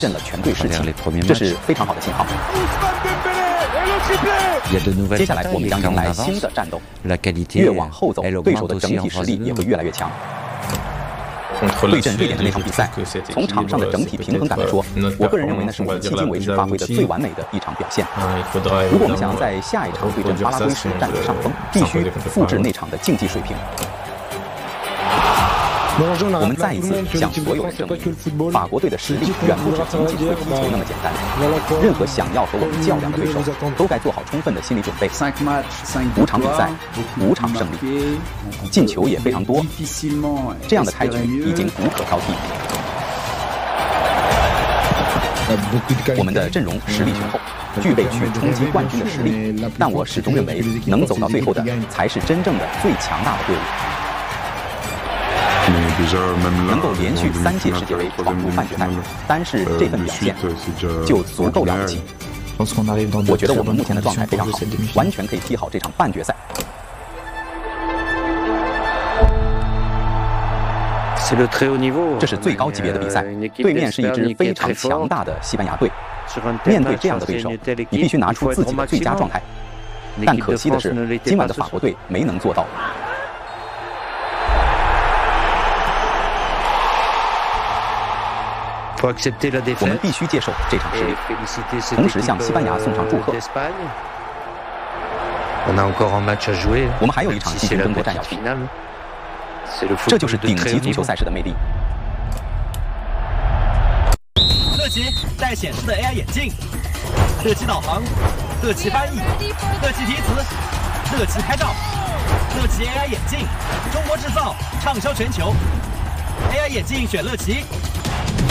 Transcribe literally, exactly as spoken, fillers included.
震了全队士气，这是非常好的信号。接下来我们将迎来新的战斗，越往后走，对手的整体实力也会越来越强。对阵瑞典的那场比赛，从场上的整体平衡感来说，我个人认为那是我们迄今为止发挥的最完美的一场表现。如果我们想要在下一场对阵巴拉圭时占领上风，必须复制那场的竞技水平。我们再一次向所有人证明，法国队的实力远不止仅仅会踢球那么简单。任何想要和我们较量的对手，都该做好充分的心理准备。五场比赛，五场胜利，进球也非常多，这样的开局已经无可挑剔。我们的阵容实力雄厚，具备去冲击冠军的实力，但我始终认为，能走到最后的才是真正的最强大的队伍。能够连续三届世界杯闯入半决赛，单是这份表现就足够了不起。我觉得我们目前的状态非常好，完全可以踢好这场半决赛。这是最高级别的比赛，对面是一支非常强大的西班牙队。面对这样的对手，你必须拿出自己的最佳状态。但可惜的是，今晚的法国队没能做到。我们必须接受这场失利，同时向西班牙送上祝贺。我们还有一场继续争夺战要踢，这就是顶级足球赛事的魅力。 乐奇带显示的 A I 眼镜，乐奇导航，乐奇翻译，乐奇提词，乐奇拍照，乐奇 A I 眼镜，中国制造，畅销全球。A I 眼镜选乐奇。